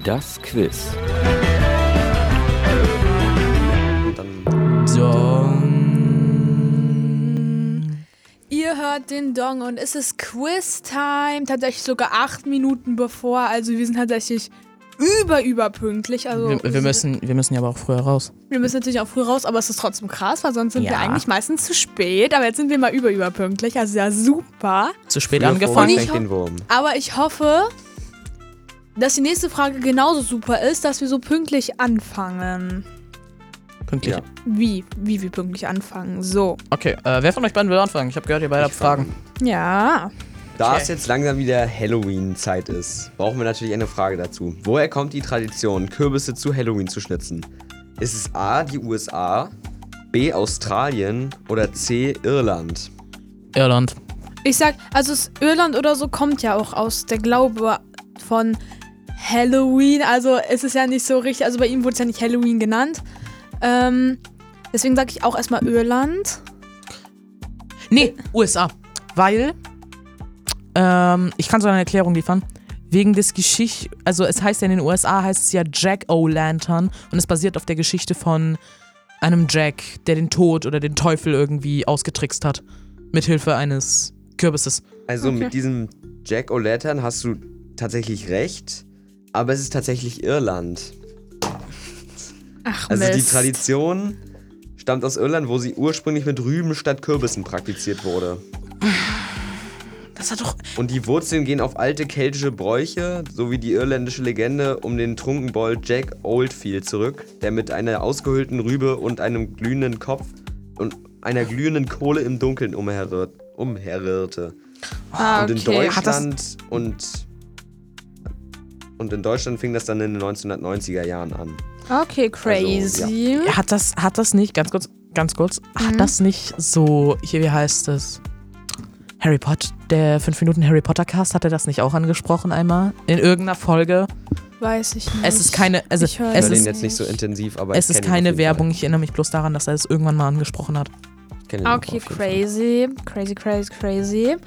Das Quiz. Dong. Ihr hört den Dong und es ist Quiz-Time. Tatsächlich sogar 8 Minuten bevor. Also wir sind tatsächlich überpünktlich. Also Wir müssen ja aber auch früher raus. wir müssen natürlich auch früh raus, aber es ist trotzdem krass, weil sonst sind wir eigentlich meistens zu spät. Aber jetzt sind wir mal überpünktlich. Also ja, super. Zu spät Früher angefangen. fängt den Wurm. Aber ich hoffe, dass die nächste Frage genauso super ist, dass wir so pünktlich anfangen. Pünktlich. Ja. Wie wir pünktlich anfangen. So. Okay, wer von euch beiden will anfangen? Ich habe gehört, ihr beide habt Fragen. Ja. Da es jetzt langsam wieder Halloween-Zeit ist, brauchen wir natürlich eine Frage dazu. Woher kommt die Tradition, Kürbisse zu Halloween zu schnitzen? Ist es A, die USA, B, Australien oder C, Irland? Irland. Ich sag, also Irland oder so kommt ja auch aus der Glaube von Halloween. Also es ist ja nicht so richtig, also bei ihm wurde es ja nicht Halloween genannt. Deswegen sage ich auch erstmal Irland. Nee, USA. Weil, ich kann so eine Erklärung liefern. Wegen des also es heißt ja in den USA, heißt es ja Jack-O-Lantern und es basiert auf der Geschichte von einem Jack, der den Tod oder den Teufel irgendwie ausgetrickst hat. Mithilfe eines Kürbisses. Also mit diesem Jack-O-Lantern hast du tatsächlich recht, aber es ist tatsächlich Irland. Ach, Also die Mist. Tradition stammt aus Irland, wo sie ursprünglich mit Rüben statt Kürbissen praktiziert wurde. Das hat doch... Und die Wurzeln gehen auf alte keltische Bräuche sowie die irländische Legende um den Trunkenbold Jack Oldfield zurück, der mit einer ausgehöhlten Rübe und einem glühenden Kopf und einer glühenden Kohle im Dunkeln umherirrte. Und in Deutschland und in Deutschland fing das dann in den 1990er Jahren an. Okay, crazy. Hat das nicht, ganz kurz, hat das nicht so, hier, wie heißt es? Harry Potter, der 5 Minuten Harry Potter Cast, hat er das nicht auch angesprochen einmal? In irgendeiner Folge? Weiß ich nicht. Es ist keine, also Ich höre Ich es höre den ist, jetzt nicht so intensiv, aber es ich ist kenn ihn auf keine jeden Werbung, ich erinnere mich bloß daran, dass er es irgendwann mal angesprochen hat. Fall. Ich kenn ihn auf Okay, jeden Fall. crazy.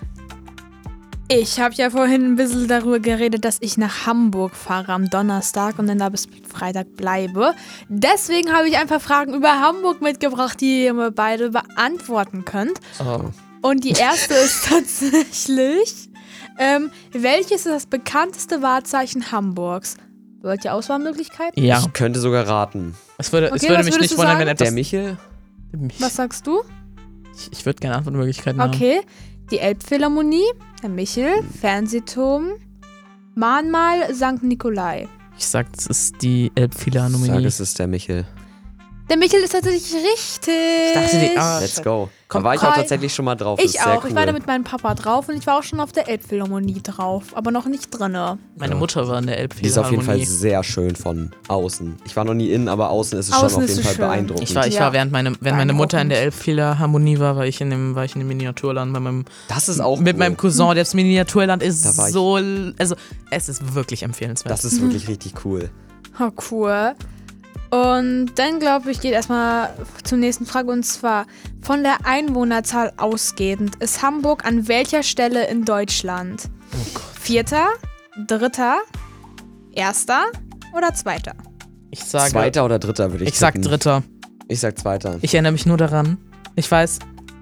Ich habe ja vorhin ein bisschen darüber geredet, dass ich nach Hamburg fahre am Donnerstag und dann da bis Freitag bleibe. Deswegen habe ich ein paar Fragen über Hamburg mitgebracht, die ihr mir beide beantworten könnt. Oh. Und die erste ist tatsächlich, welches ist das bekannteste Wahrzeichen Hamburgs? Wollt ihr Auswahlmöglichkeiten? Ja, Ich könnte sogar raten. es würde Okay, mich was nicht würdest du wundern, wenn sagen? etwas... Der Michel? Was sagst du? Ich würde gerne Antwortmöglichkeiten haben. Okay. Die Elbphilharmonie, der Michel, Fernsehturm, Mahnmal, St. Nikolai. Ich sag, es ist die Ich Elbphilharmonie. sage, es ist der Michel. Der Michel ist tatsächlich richtig. Ich dachte, Let's go. Da war ich auch tatsächlich schon mal drauf. Das Ich ist sehr auch. cool. Ich war da mit meinem Papa drauf und ich war auch schon auf der Elbphilharmonie drauf, aber noch nicht drinne. Meine Mutter war in der Die ist auf jeden Fall Elbphilharmonie. sehr schön von außen. Ich war noch nie innen, aber außen ist es Außen schon auf ist jeden es Fall schön. beeindruckend. Ich war, Ja. während meine Mutter in der Elbphilharmonie war ich in dem Miniaturland bei meinem Das ist auch mit cool. meinem Cousin. Das Miniaturland ist Da war ich. so, also es ist wirklich empfehlenswert. Das ist wirklich richtig cool. Oh, cool. Und dann, glaube ich, geht erstmal zur nächsten Frage und zwar: Von der Einwohnerzahl ausgehend ist Hamburg an welcher Stelle in Deutschland? Oh Gott. 4., 3., 1. oder 2.? Ich sage, Zweiter oder dritter würde ich ich sag tippen. Dritter. Ich sag Zweiter. Ich erinnere mich nur daran. Ich weiß,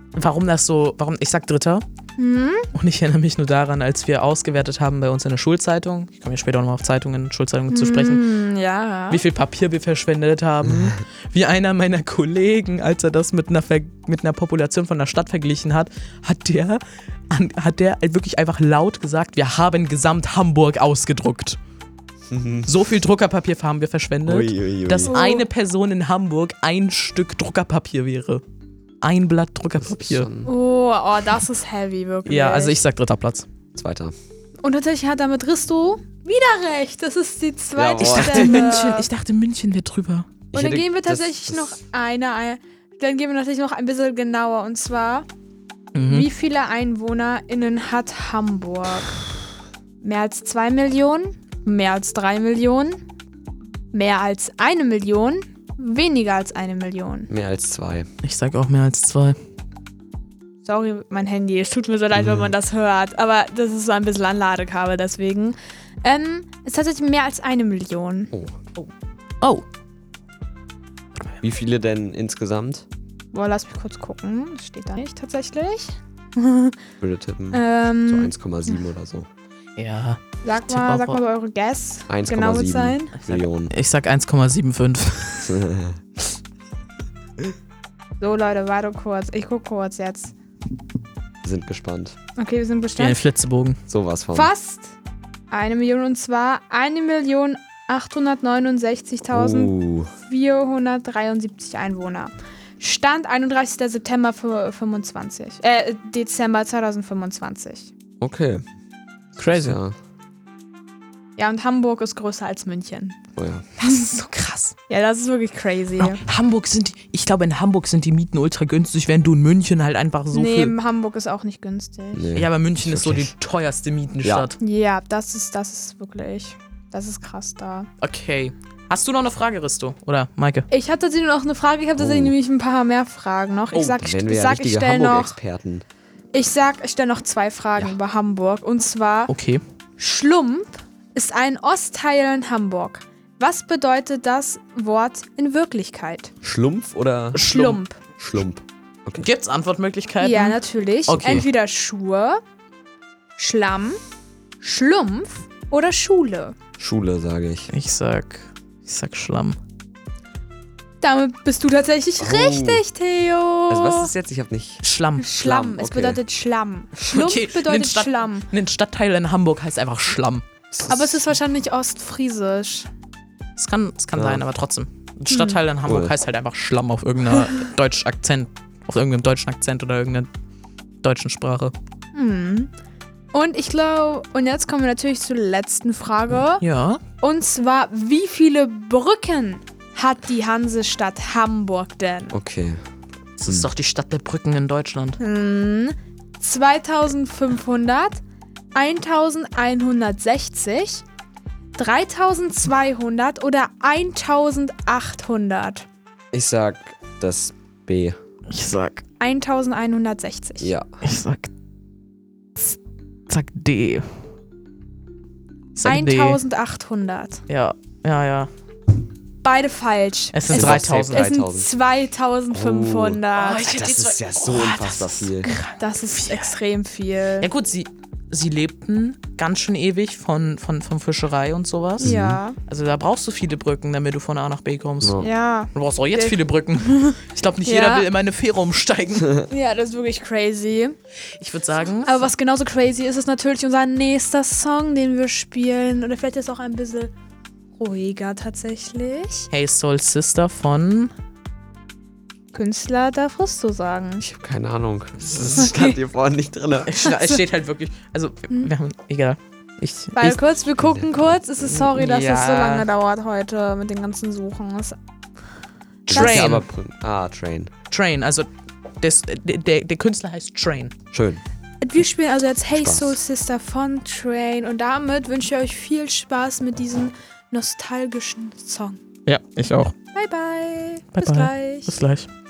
ich sag Dritter. Und ich erinnere mich nur daran, als wir ausgewertet haben bei uns in der Schulzeitung, ich komme ja später auch nochmal auf Zeitungen, Schulzeitungen zu sprechen, Ja. wie viel Papier wir verschwendet haben. Wie einer meiner Kollegen, als er das mit einer Population von einer Stadt verglichen hat, hat der wirklich einfach laut gesagt, wir haben gesamt Hamburg ausgedruckt. So viel Druckerpapier haben wir verschwendet, Ui. dass eine Person in Hamburg ein Stück Druckerpapier wäre. Ein Blatt Druckerpapier. Oh, das ist heavy, wirklich. Ja, also ich sag 3. Platz. Zweiter. Und tatsächlich hat damit Risto wieder recht. Das ist die zweite Jawohl. Stelle. Ich dachte München wäre drüber. Und dann gehen wir tatsächlich noch dann gehen wir natürlich noch ein bisschen genauer. Und zwar, wie viele EinwohnerInnen hat Hamburg? Mehr als 2 Millionen? Mehr als 3 Millionen? Mehr als 1 Million? Weniger als 1 Million? Mehr als 2. Ich sag auch mehr als 2. Sorry, mein Handy. Es tut mir so leid, wenn man das hört. Aber das ist so ein bisschen ein Ladekabel, deswegen. Ist tatsächlich mehr als 1 Million. Oh. Wie viele denn insgesamt? Boah, lass mich kurz gucken. Das steht da nicht tatsächlich. Ich würde tippen, so 1,7 oder so. Ja. Sag mal so eure Guess. 1,7 Genau wird sein. Millionen. Ich sag 1,75. So, Leute, warte kurz. Ich guck kurz jetzt. Sind gespannt. Okay, wir sind Wie ein bestimmt Flitzebogen. Sowas von. fast 1 Million, und zwar 1.869.473 Einwohner. Stand 31. September Dezember 2025. Okay. Crazy. Ja. Ja, und Hamburg ist größer als München. Oh ja. Das ist so krass. Ja, das ist wirklich crazy. Bro, ich glaube, in Hamburg sind die Mieten ultra günstig, während du in München halt einfach so Nee, viel. Hamburg ist auch nicht günstig. Nee. Ja, aber München ist so die Wirklich. teuerste Mietenstadt. Ja, das ist wirklich, das ist krass da. Okay. Hast du noch eine Frage, Risto? Oder Maike? Ich hatte tatsächlich noch eine Frage, ich habe tatsächlich nämlich ein paar mehr Fragen noch. Ich sag, Dann wären wir ich ja sag, ich richtige stelle noch, Hamburg-Experten. ich stelle noch 2 Fragen über Hamburg. Und zwar, Okay. Schlumpf ist ein Ostteil in Hamburg. Was bedeutet das Wort in Wirklichkeit? Schlumpf oder Schlumpf. Schlumpf? Okay. Gibt's Antwortmöglichkeiten? Ja, natürlich. Okay. Entweder Schuhe, Schlamm, Schlumpf oder Schule. Schule, sage ich. Ich sag Schlamm. Damit bist du tatsächlich richtig, Theo. Also was ist es jetzt? Ich habe nicht... Schlamm. Schlamm. Es okay. bedeutet Schlamm. Schlumpf bedeutet Schlamm. Ein Stadtteil in Hamburg heißt einfach Schlamm. Aber es ist wahrscheinlich ostfriesisch. Es kann Ja. sein, aber trotzdem. Ein Stadtteil in Hamburg Cool. heißt halt einfach Schlamm auf irgendeinem deutschen Akzent oder irgendeiner deutschen Sprache. Und ich glaube, und jetzt kommen wir natürlich zur letzten Frage. Ja. Und zwar, wie viele Brücken hat die Hansestadt Hamburg denn? Okay. Das ist doch die Stadt der Brücken in Deutschland. 2500, 1160, 3200 oder 1800? Ich sag das B. Ich sag 1160. Ja. D. Ich sag D. 1800. Ja. Beide falsch. Es sind Es 3000. Es sind 3000. 2500. Das ist ja so unfassbar viel. Das ist extrem viel. Ja gut, sie lebten ganz schön ewig von Fischerei und sowas. Ja. Also da brauchst du viele Brücken, damit du von A nach B kommst. Ja. Ja. Du brauchst auch jetzt viele Brücken. Ich glaube, nicht jeder Ja. will immer eine Fähre umsteigen. Ja, das ist wirklich crazy. Ich würde sagen, Aber was genauso crazy ist, ist natürlich unser nächster Song, den wir spielen. Oder vielleicht ist auch ein bisschen ruhiger tatsächlich. Hey Soul Sister von... Künstler darfst du sagen. Ich habe keine Ahnung. Das stand hier vorne nicht drin. Es steht halt wirklich... Also, wir haben... Egal. Warte kurz, wir gucken kurz. Es ist sorry, dass Ja. es so lange dauert heute mit den ganzen Suchen. Train. Ja, aber, Train. Train, also der Künstler heißt Train. Schön. Wir spielen also jetzt Hey Spaß. Soul Sister von Train. Und damit wünsche ich euch viel Spaß mit diesem nostalgischen Song. Ja, ich auch. Bye, bye. Bye, Bis bye. gleich. Bis gleich.